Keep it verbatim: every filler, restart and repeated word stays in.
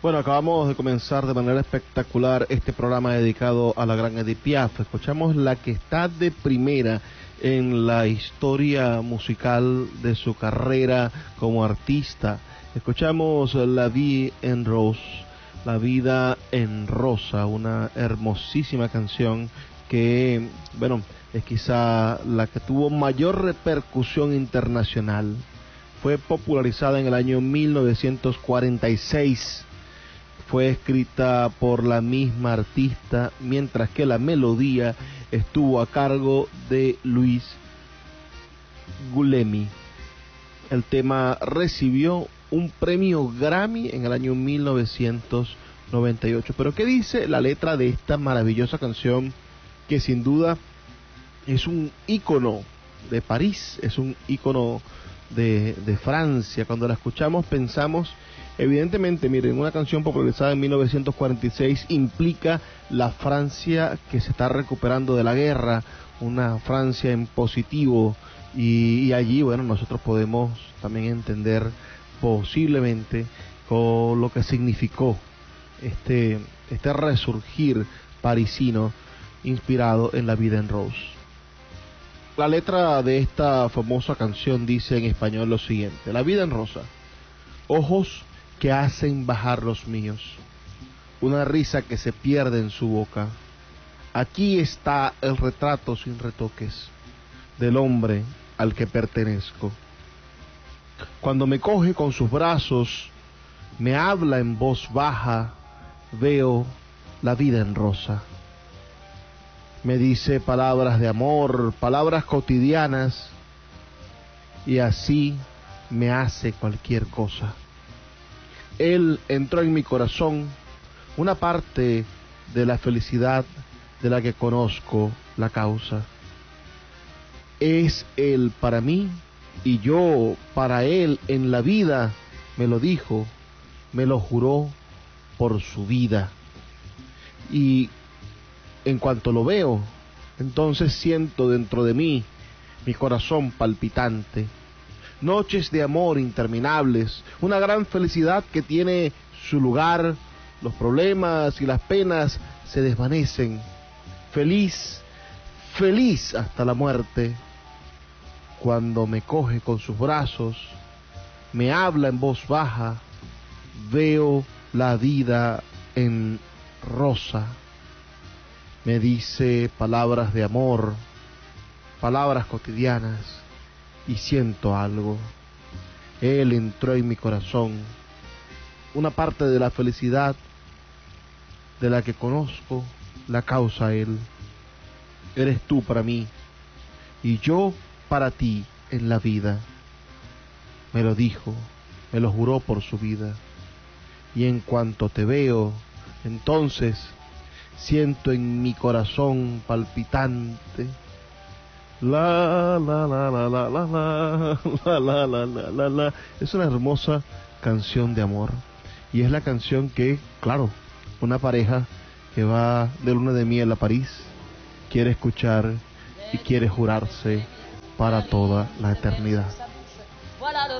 Bueno, acabamos de comenzar de manera espectacular este programa dedicado a la gran Edith Piaf. Escuchamos la que está de primera en la historia musical de su carrera como artista. Escuchamos La Vie en Rose, La Vida en Rosa, una hermosísima canción que, bueno, es quizá la que tuvo mayor repercusión internacional. Fue popularizada en el año mil novecientos cuarenta y seis. Fue escrita por la misma artista, mientras que la melodía estuvo a cargo de Luis Guillaume. El tema recibió un premio Grammy en el año mil novecientos noventa y ocho. Pero ¿qué dice la letra de esta maravillosa canción, que sin duda es un ícono de París, es un ícono de, de Francia? Cuando la escuchamos pensamos, evidentemente, miren, una canción popularizada en mil novecientos cuarenta y seis implica la Francia que se está recuperando de la guerra, una Francia en positivo, y, y allí, bueno, nosotros podemos también entender posiblemente con lo que significó este, este resurgir parisino inspirado en La Vida en Rose. La letra de esta famosa canción dice en español lo siguiente: La vida en rosa, ojos que hacen bajar los míos, una risa que se pierde en su boca. Aquí está el retrato sin retoques del hombre al que pertenezco. Cuando me coge con sus brazos, me habla en voz baja, veo la vida en rosa. Me dice palabras de amor, palabras cotidianas, y así me hace cualquier cosa. Él entró en mi corazón, una parte de la felicidad de la que conozco la causa. Es Él para mí y yo para Él en la vida, me lo dijo, me lo juró por su vida. Y en cuanto lo veo, entonces siento dentro de mí mi corazón palpitante. Noches de amor interminables, una gran felicidad que tiene su lugar, los problemas y las penas se desvanecen. Feliz, feliz hasta la muerte. Cuando me coge con sus brazos, me habla en voz baja, veo la vida en rosa. Me dice palabras de amor, palabras cotidianas, y siento algo. Él entró en mi corazón, una parte de la felicidad de la que conozco la causa Él. Eres tú para mí y yo para ti en la vida. Me lo dijo, me lo juró por su vida. Y en cuanto te veo, entonces siento en mi corazón palpitante La la la la la la la la la la la la la. Es una hermosa canción de amor, y es la canción que, claro, una pareja que va de luna de miel a París quiere escuchar y quiere jurarse para toda la eternidad.